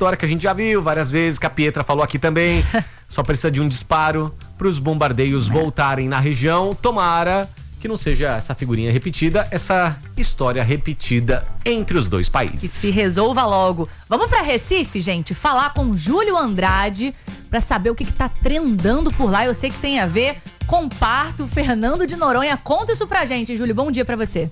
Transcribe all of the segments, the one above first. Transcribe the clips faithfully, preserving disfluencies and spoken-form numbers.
história que a gente já viu várias vezes, que a Pietra falou aqui também. Só precisa de um disparo para os bombardeios voltarem na região. Tomara que não seja essa figurinha repetida, essa história repetida entre os dois países. Que se resolva logo. Vamos para Recife, gente, falar com Júlio Andrade para saber o que que tá trendando por lá. Eu sei que tem a ver com parto. Fernando de Noronha, conta isso pra gente, Júlio. Bom dia para você.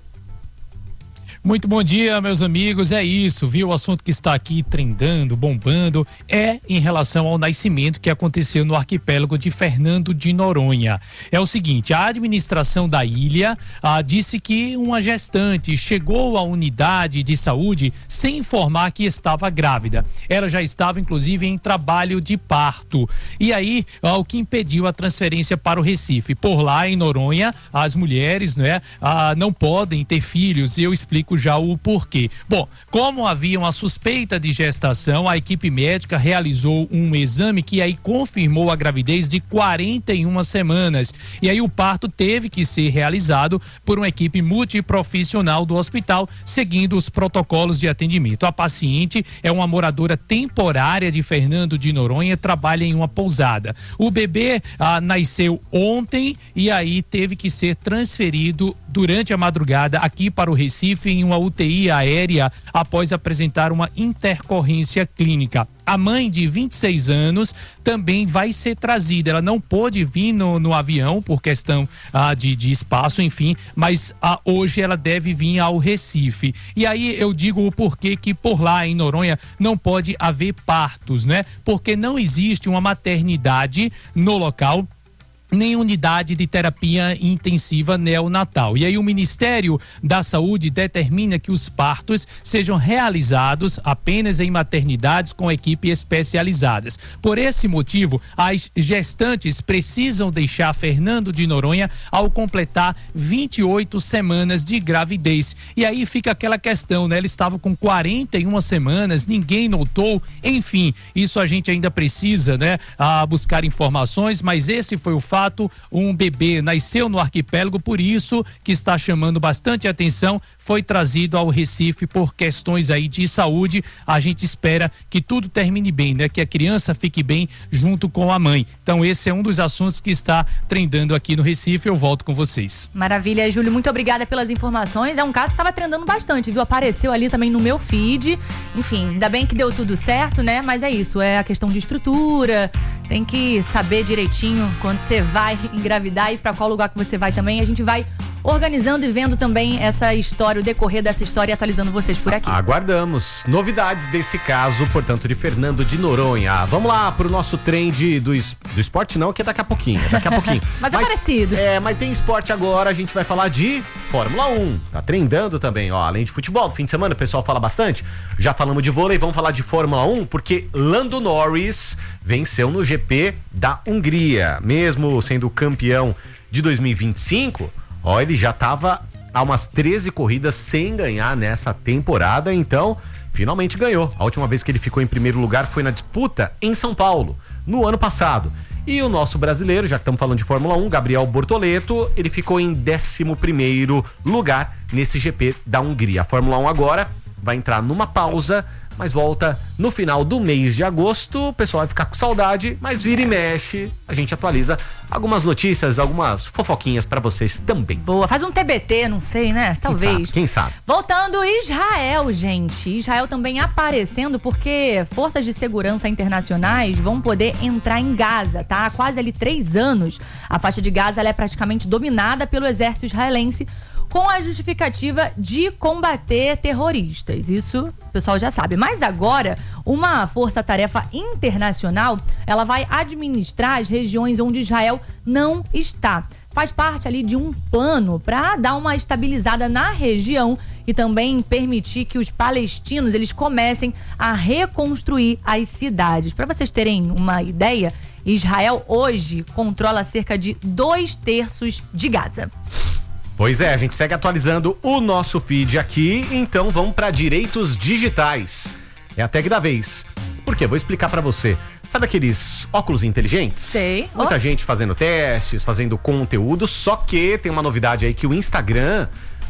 Muito bom dia, meus amigos. É isso, viu? O assunto que está aqui trendando, bombando, é em relação ao nascimento que aconteceu no arquipélago de Fernando de Noronha. É o seguinte, a administração da ilha ah, disse que uma gestante chegou à unidade de saúde sem informar que estava grávida. Ela já estava, inclusive, em trabalho de parto. E aí, ah, o que impediu a transferência para o Recife? Por lá, em Noronha, as mulheres, né, ah, não podem ter filhos, e eu explico já o porquê. Bom, como havia uma suspeita de gestação, a equipe médica realizou um exame que aí confirmou a gravidez de quarenta e uma semanas. E aí o parto teve que ser realizado por uma equipe multiprofissional do hospital, seguindo os protocolos de atendimento. A paciente é uma moradora temporária de Fernando de Noronha, trabalha em uma pousada. O bebê ah, nasceu ontem e aí teve que ser transferido durante a madrugada aqui para o Recife em uma U T I aérea após apresentar uma intercorrência clínica. A mãe de vinte e seis anos também vai ser trazida. Ela não pôde vir no, no avião por questão ah, de, de espaço, enfim, mas ah, hoje ela deve vir ao Recife. E aí eu digo o porquê que por lá em Noronha não pode haver partos, né? Porque não existe uma maternidade no local, nem unidade de terapia intensiva neonatal. E aí o Ministério da Saúde determina que os partos sejam realizados apenas em maternidades com equipe especializadas. Por esse motivo, as gestantes precisam deixar Fernando de Noronha ao completar vinte e oito semanas de gravidez. E aí fica aquela questão, né? Ele estava com quarenta e uma semanas, ninguém notou, enfim, isso a gente ainda precisa, né, a buscar informações, mas esse foi o fato. Um bebê nasceu no arquipélago, por isso que está chamando bastante atenção, foi trazido ao Recife por questões aí de saúde. A gente espera que tudo termine bem, né? Que a criança fique bem junto com a mãe. Então esse é um dos assuntos que está trendando aqui no Recife. Eu volto com vocês. Maravilha, Júlio, muito obrigada pelas informações. É um caso que estava trendando bastante, viu? Apareceu ali também no meu feed. Enfim, ainda bem que deu tudo certo, né? Mas é isso, é a questão de estrutura, tem que saber direitinho quando você vai engravidar e para qual lugar que você vai também. A gente vai organizando e vendo também essa história, o decorrer dessa história e atualizando vocês por aqui. Aguardamos novidades desse caso, portanto, de Fernando de Noronha. Vamos lá pro nosso trend do, es... do esporte, não, que é daqui a pouquinho, daqui a pouquinho. mas, mas é parecido. É, mas tem esporte agora, a gente vai falar de Fórmula um. Tá trendando também, ó, além de futebol, fim de semana o pessoal fala bastante. Já falamos de vôlei, vamos falar de Fórmula um, porque Lando Norris venceu no G P da Hungria, mesmo sendo campeão de dois mil e vinte e cinco. Ó, ele já estava há umas treze corridas sem ganhar nessa temporada, então finalmente ganhou. A última vez que ele ficou em primeiro lugar foi na disputa em São Paulo, no ano passado. E o nosso brasileiro, já que estamos falando de Fórmula um, Gabriel Bortoleto, ele ficou em décimo primeiro lugar nesse G P da Hungria. A Fórmula um agora vai entrar numa pausa, mas volta no final do mês de agosto. O pessoal vai ficar com saudade, mas vira e mexe, a gente atualiza algumas notícias, algumas fofoquinhas pra vocês também. Boa, faz um T B T, não sei, né? Talvez. Quem sabe? Quem sabe? Voltando, Israel, gente. Israel também aparecendo porque forças de segurança internacionais vão poder entrar em Gaza, tá? Há quase ali três anos. A faixa de Gaza ela é praticamente dominada pelo exército israelense, com a justificativa de combater terroristas. Isso o pessoal já sabe. Mas agora, uma força-tarefa internacional, ela vai administrar as regiões onde Israel não está. Faz parte ali de um plano para dar uma estabilizada na região e também permitir que os palestinos eles comecem a reconstruir as cidades. Para vocês terem uma ideia, Israel hoje controla cerca de dois terços de Gaza. Pois é, a gente segue atualizando o nosso feed aqui, então vamos para direitos digitais. É a tag da vez. Por quê? Vou explicar para você. Sabe aqueles óculos inteligentes? Sei. Muita oh. gente fazendo testes, fazendo conteúdo, só que tem uma novidade aí que o Instagram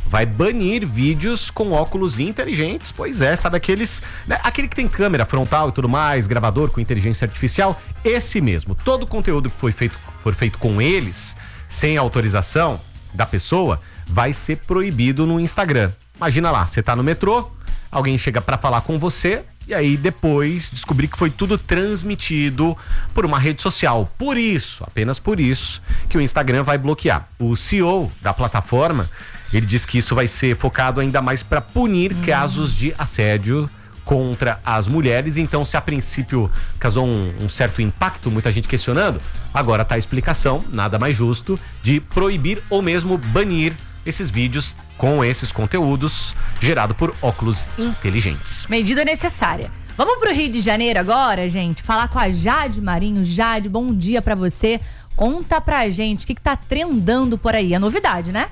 vai banir vídeos com óculos inteligentes. Pois é, sabe aqueles, né, aquele que tem câmera frontal e tudo mais, gravador com inteligência artificial, esse mesmo. Todo o conteúdo que foi feito, for feito com eles, sem autorização da pessoa, vai ser proibido no Instagram. Imagina lá, você tá no metrô, alguém chega para falar com você e aí depois descobrir que foi tudo transmitido por uma rede social. Por isso, apenas por isso, que o Instagram vai bloquear. O C E O da plataforma, ele diz que isso vai ser focado ainda mais para punir hum. casos de assédio contra as mulheres. Então, se a princípio causou um, um certo impacto, muita gente questionando, agora tá a explicação, nada mais justo, de proibir ou mesmo banir esses vídeos com esses conteúdos gerados por óculos inteligentes. Medida necessária. Vamos pro Rio de Janeiro agora, gente, falar com a Jade Marinho. Jade, bom dia pra você. Conta pra gente o que, que tá trendando por aí. É novidade, né?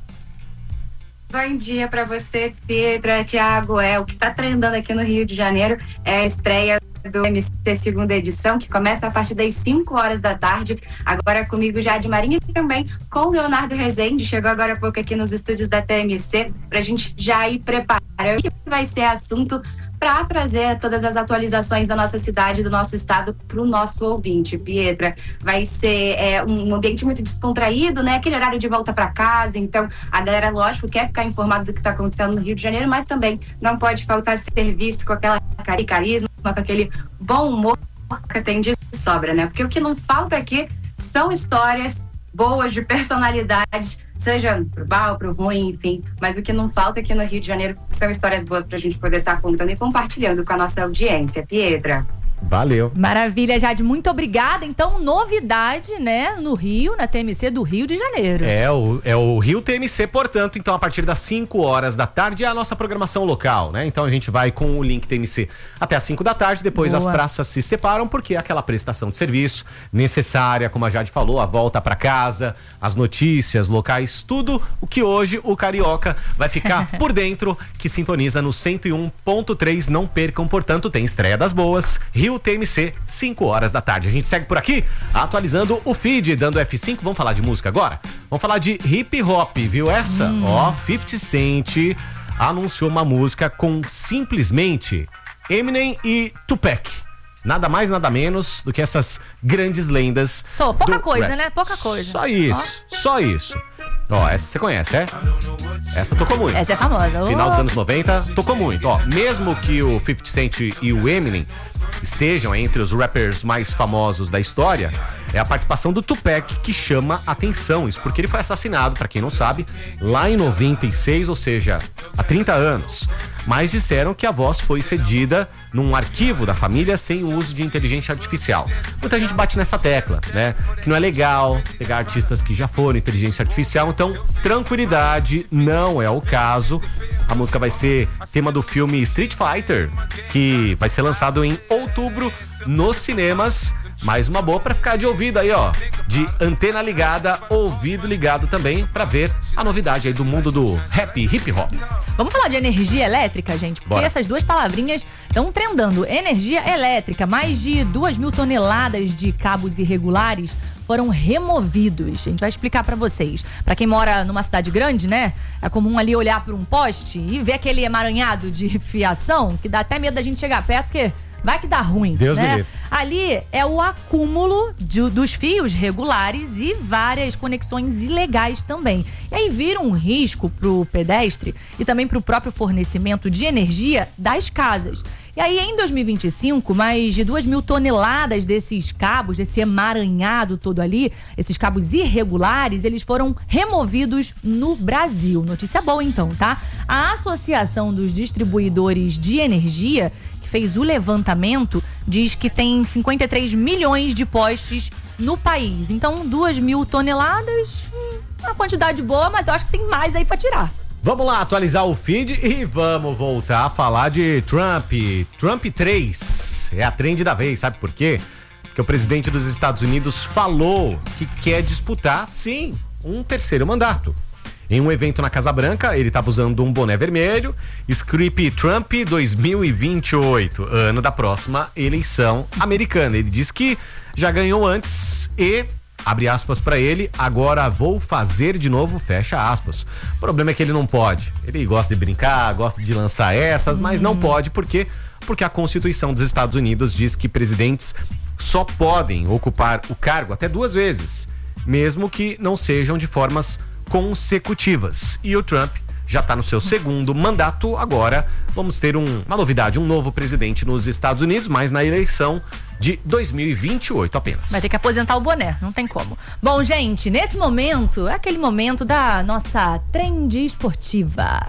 Bom dia pra você, Pedra, Thiago. É, o que tá trendando aqui no Rio de Janeiro é a estreia do M C segunda edição, que começa a partir das cinco horas da tarde. Agora comigo, Jade Marinho, e também com o Leonardo Rezende. Chegou agora há pouco aqui nos estúdios da T M C pra gente já ir preparando o que vai ser assunto para trazer todas as atualizações da nossa cidade, do nosso estado, para o nosso ouvinte. Pietra, vai ser é, um ambiente muito descontraído, né? Aquele horário de volta para casa, então a galera, lógico, quer ficar informada do que está acontecendo no Rio de Janeiro, mas também não pode faltar serviço com aquela carisma, com aquele bom humor que tem de sobra, né? Porque o que não falta aqui são histórias boas de personalidades, seja pro mal, pro ruim, enfim. Mas o que não falta aqui no Rio de Janeiro são histórias boas pra gente poder estar contando e compartilhando com a nossa audiência. Pietra. Valeu. Maravilha, Jade. Muito obrigada. Então, novidade, né, no Rio, na T M C do Rio de Janeiro. É o, é o Rio T M C, portanto, então a partir das cinco horas da tarde é a nossa programação local, né? Então a gente vai com o link T M C até as cinco da tarde, depois Boa. As praças se separam, porque é aquela prestação de serviço necessária, como a Jade falou, a volta para casa, as notícias locais, tudo o que hoje o carioca vai ficar por dentro, que sintoniza no cento e um ponto três. Não percam, portanto, tem estreia das boas, Rio T M C, cinco horas da tarde. A gente segue por aqui, atualizando o feed, dando F cinco. Vamos falar de música agora? Vamos falar de hip hop, viu essa? Hum. Ó, fifty Cent anunciou uma música com simplesmente Eminem e Tupac. Nada mais, nada menos do que essas grandes lendas. Só, pouca coisa, rap. né? Pouca coisa. Só isso, ó. Só isso. Ó, essa você conhece, é? Essa tocou muito. Essa é famosa. Final dos anos noventa, tocou muito. Ó, mesmo que o fifty Cent e o Eminem estejam entre os rappers mais famosos da história, é a participação do Tupac que chama atenção. Isso porque ele foi assassinado, pra quem não sabe, lá em noventa e seis, ou seja, há trinta anos. Mas disseram que a voz foi cedida num arquivo da família sem o uso de inteligência artificial. Muita gente bate nessa tecla, né? Que não é legal pegar artistas que já foram inteligência artificial. Então, tranquilidade, não é o caso. A música vai ser tema do filme Street Fighter, que vai ser lançado em outubro nos cinemas. Mais uma boa pra ficar de ouvido aí, ó. De antena ligada, ouvido ligado também, pra ver a novidade aí do mundo do rap hip hop. Vamos falar de energia elétrica, gente? Porque Bora. essas duas palavrinhas estão trendando. Energia elétrica, mais de duas mil toneladas de cabos irregulares foram removidos. A gente vai explicar pra vocês. Pra quem mora numa cidade grande, né? É comum ali olhar pra um poste e ver aquele emaranhado de fiação, que dá até medo da gente chegar perto, porque vai que dá ruim, Deus né? me livre. Ali é o acúmulo de, dos fios regulares e várias conexões ilegais também. E aí vira um risco pro pedestre e também pro próprio fornecimento de energia das casas. E aí, em dois mil e vinte e cinco, mais de duas mil toneladas desses cabos, desse emaranhado todo ali, esses cabos irregulares, eles foram removidos no Brasil. Notícia boa, então, tá? A Associação dos Distribuidores de Energia, que fez o levantamento, diz que tem cinquenta e três milhões de postes no país. Então, duas mil toneladas, uma quantidade boa, mas eu acho que tem mais aí pra tirar. Vamos lá atualizar o feed e vamos voltar a falar de Trump. Trump três é a trend da vez, sabe por quê? Porque o presidente dos Estados Unidos falou que quer disputar, sim, um terceiro mandato. Em um evento na Casa Branca, ele estava usando um boné vermelho, escrito Trump dois mil e vinte e oito, ano da próxima eleição americana. Ele diz que já ganhou antes e abre aspas pra ele, agora vou fazer de novo, fecha aspas. O problema é que ele não pode. Ele gosta de brincar, gosta de lançar essas, mas não pode, por quê? Porque a Constituição dos Estados Unidos diz que presidentes só podem ocupar o cargo até duas vezes, mesmo que não sejam de formas consecutivas. E o Trump já está no seu segundo mandato. Agora vamos ter um, uma novidade, um novo presidente nos Estados Unidos, mas na eleição de dois mil e vinte e oito apenas. Vai ter que aposentar o boné, não tem como. Bom, gente, nesse momento, é aquele momento da nossa trend esportiva.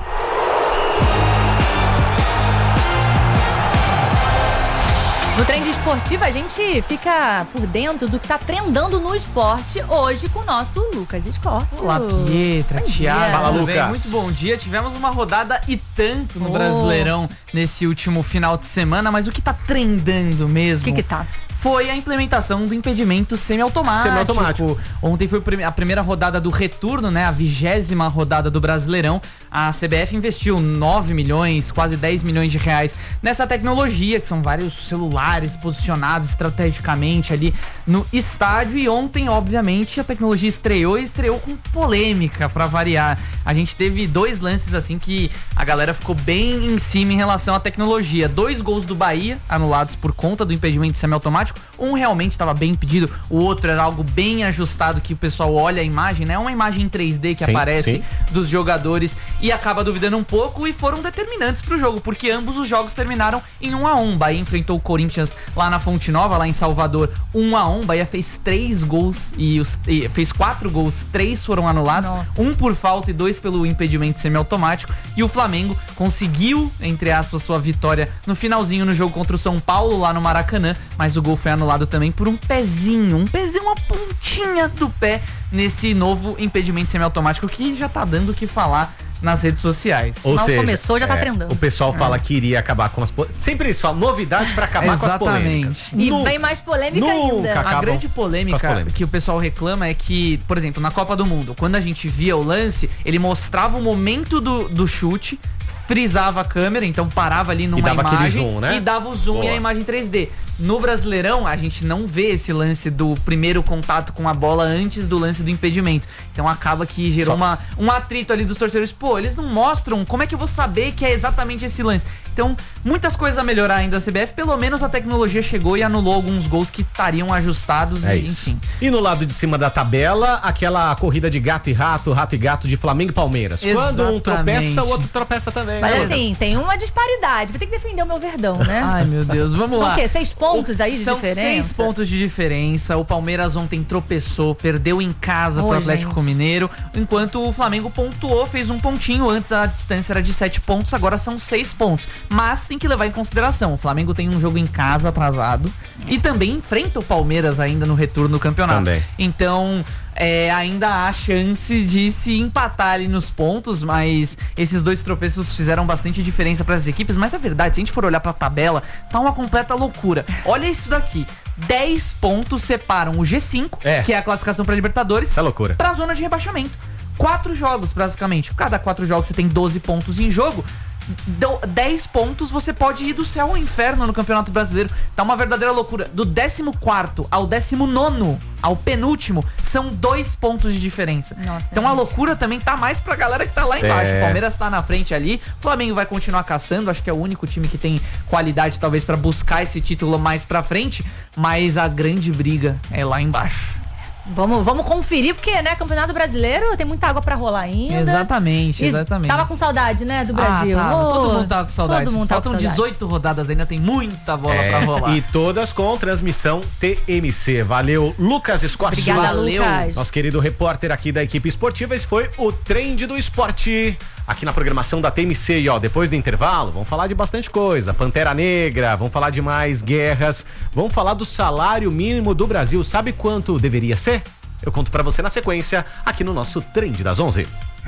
No Trend Esportivo, a gente fica por dentro do que tá trendando no esporte hoje com o nosso Lucas Escorcio. Olá, Pietra, Thiago. Fala, tudo Lucas. bem? Muito bom dia. Tivemos uma rodada e tanto no Oh. Brasileirão nesse último final de semana, mas o que tá trendando mesmo? O que que tá? Foi a implementação do impedimento semiautomático. Semiautomático. Ontem foi a primeira rodada do retorno, né? A vigésima rodada do Brasileirão. A C B F investiu nove milhões, quase dez milhões de reais nessa tecnologia, que são vários celulares posicionados estrategicamente ali no estádio. E ontem, obviamente, a tecnologia estreou e estreou com polêmica, pra variar. A gente teve dois lances assim que a galera ficou bem em cima em relação à tecnologia. Dois gols do Bahia anulados por conta do impedimento semiautomático. Um realmente estava bem impedido, o outro era algo bem ajustado, que o pessoal olha a imagem, né? Uma imagem em três D que Sim, aparece sim. dos jogadores e acaba duvidando um pouco, e foram determinantes pro jogo, porque ambos os jogos terminaram em um a um. Bahia enfrentou o Corinthians lá na Fonte Nova, lá em Salvador, um a um. Bahia fez três gols e, os, e fez quatro gols, três foram anulados, Nossa. um por falta e dois pelo impedimento semiautomático. E o Flamengo conseguiu, entre aspas, sua vitória no finalzinho no jogo contra o São Paulo lá no Maracanã, mas o gol foi anulado também por um pezinho, um pezinho, uma pontinha do pé nesse novo impedimento semiautomático que já tá dando o que falar nas redes sociais. Ou Mal seja, começou, já tá é, trendando. o pessoal fala que iria acabar com as po- sempre eles falam novidade pra acabar com as Exatamente. polêmicas. E Nu- vem mais polêmica nunca ainda. acabam A grande com as polêmica polêmicas. que o pessoal reclama é que, por exemplo, na Copa do Mundo, quando a gente via o lance, ele mostrava o momento do, do chute, frisava a câmera, então parava ali numa E dava aquele imagem zoom, né? e dava o zoom Boa. e a imagem três D. No Brasileirão, a gente não vê esse lance do primeiro contato com a bola antes do lance do impedimento. Então acaba que gerou Só- uma, um atrito ali dos torcedores. Pô, eles não mostram, como é que eu vou saber que é exatamente esse lance? Então, muitas coisas a melhorar ainda a C B F, pelo menos a tecnologia chegou e anulou alguns gols que estariam ajustados, É e, isso. enfim. E no lado de cima da tabela, aquela corrida de gato e rato, rato e gato de Flamengo e Palmeiras. Quando um Exatamente. tropeça, o outro tropeça também. Mas né? assim, tem uma disparidade. Vou ter que defender o meu Verdão, né? Ai, meu Deus, vamos São lá. o quê? Seis pontos aí de São diferença? seis pontos de diferença. O Palmeiras ontem tropeçou, perdeu em casa Ô, pro Atlético gente. Mineiro, enquanto o Flamengo pontuou, fez um pontinho. Antes a distância era de sete pontos, agora são seis pontos. Mas tem que levar em consideração, o Flamengo tem um jogo em casa atrasado e também enfrenta o Palmeiras ainda no retorno do campeonato. Também. Então, é, ainda há chance de se empatar ali nos pontos, mas esses dois tropeços fizeram bastante diferença para as equipes. Mas a verdade, se a gente for olhar para a tabela, tá uma completa loucura. Olha isso daqui. dez pontos separam o G cinco, É. que é a classificação para Libertadores, Isso é loucura. para a zona de rebaixamento. Quatro jogos, basicamente. Cada quatro jogos você tem doze pontos em jogo. Do- dez pontos você pode ir do céu ao inferno no Campeonato Brasileiro. Tá uma verdadeira loucura. Do décimo quarto ao décimo nono, ao penúltimo, são dois pontos de diferença. Nossa, então a gente. loucura também tá mais pra galera que tá lá embaixo. É. O Palmeiras tá na frente ali, o Flamengo vai continuar caçando. Acho que é o único time que tem qualidade talvez pra buscar esse título mais pra frente. Mas a grande briga é lá embaixo. Vamos, vamos conferir, porque, né, Campeonato Brasileiro tem muita água pra rolar ainda. Exatamente, E exatamente. Tava com saudade, né, do Brasil. Ah, tava. Ô, Todo mundo tava com saudade. Todo mundo tava Faltam com saudade. dezoito rodadas ainda, tem muita bola É, pra rolar. e todas com transmissão T M C. Valeu, Lucas Escorcio. Obrigada, Valeu. Lucas. Nosso querido repórter aqui da equipe esportiva. Esse foi o Trend do Esporte aqui na programação da T M C. E ó, depois do intervalo, vamos falar de bastante coisa. Pantera Negra, vamos falar de mais guerras, vamos falar do salário mínimo do Brasil. Sabe quanto deveria ser? Eu conto pra você na sequência, aqui no nosso Trend das onze.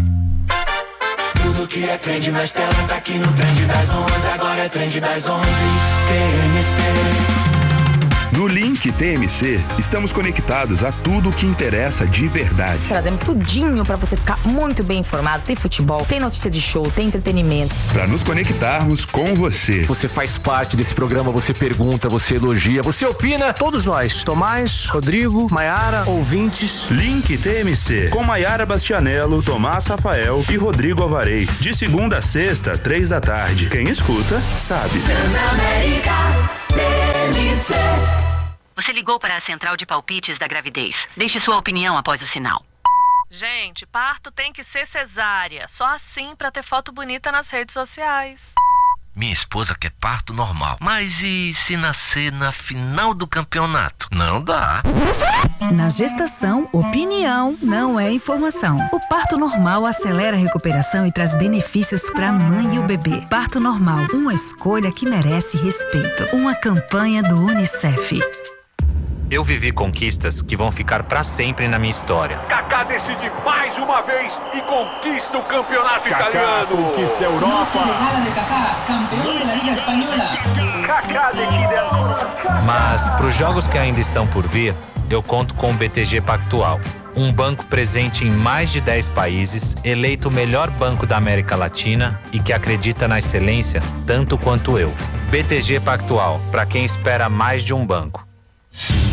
Tudo que é trend nas telas tá aqui no Trend das onze. Agora é Trend das onze. T M C. No link Link T M C, estamos conectados a tudo o que interessa de verdade. Trazemos tudinho para você ficar muito bem informado. Tem futebol, tem notícia de show, tem entretenimento. Para nos conectarmos com você. Você faz parte desse programa, você pergunta, você elogia, você opina. Todos nós, Tomás, Rodrigo, Maiara, ouvintes. Link T M C, com Maiara Bastianello, Tomás Rafael e Rodrigo Alvarez. De segunda a sexta, três da tarde. Quem escuta, sabe. Transamérica T M C. Você ligou para a central de palpites da gravidez. Deixe sua opinião após o sinal. Gente, parto tem que ser cesárea. Só assim pra ter foto bonita nas redes sociais. Minha esposa quer parto normal. Mas e se nascer na final do campeonato? Não dá. Na gestação, opinião não é informação. O parto normal acelera a recuperação e traz benefícios para a mãe e o bebê. Parto normal, uma escolha que merece respeito. Uma campanha do Unicef. Eu vivi conquistas que vão ficar para sempre na minha história. Kaká decide mais uma vez e conquista o campeonato Kaká italiano. Conquista a Europa. Kaká, campeão da Liga Espanhola. Kaká decide. Mas para os jogos que ainda estão por vir, eu conto com o B T G Pactual. Um banco presente em mais de dez países, eleito o melhor banco da América Latina e que acredita na excelência tanto quanto eu. B T G Pactual, para quem espera mais de um banco.